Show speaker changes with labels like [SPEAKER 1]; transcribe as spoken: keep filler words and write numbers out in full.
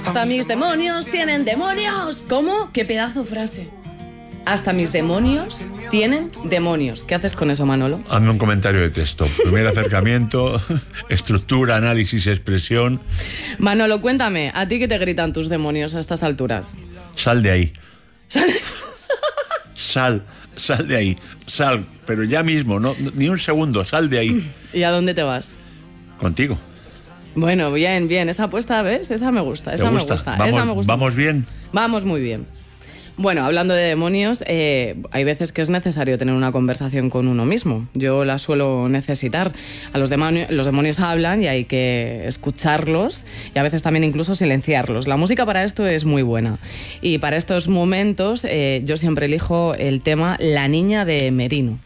[SPEAKER 1] Hasta mis demonios tienen demonios. ¿Cómo? ¿Qué pedazo frase? Hasta mis demonios tienen demonios. ¿Qué haces con eso, Manolo?
[SPEAKER 2] Hazme un comentario de texto. Primer acercamiento, estructura, análisis, expresión.
[SPEAKER 1] Manolo, cuéntame, ¿a ti qué te gritan tus demonios a estas alturas?
[SPEAKER 2] Sal de ahí.
[SPEAKER 1] Sal.
[SPEAKER 2] Sal, sal de ahí. Sal, pero ya mismo, no, ni un segundo, sal de ahí.
[SPEAKER 1] ¿Y a dónde te vas?
[SPEAKER 2] Contigo.
[SPEAKER 1] Bueno, bien, bien. Esa apuesta, ¿ves? Esa me gusta, esa me gusta.
[SPEAKER 2] Vamos,
[SPEAKER 1] esa me gusta.
[SPEAKER 2] ¿Vamos bien?
[SPEAKER 1] Vamos muy bien. Bueno, hablando de demonios, eh, hay veces que es necesario tener una conversación con uno mismo. Yo la suelo necesitar. A los demonios, los demonios hablan y hay que escucharlos y a veces también incluso silenciarlos. La música para esto es muy buena. Y para estos momentos eh, yo siempre elijo el tema La Niña de Merino.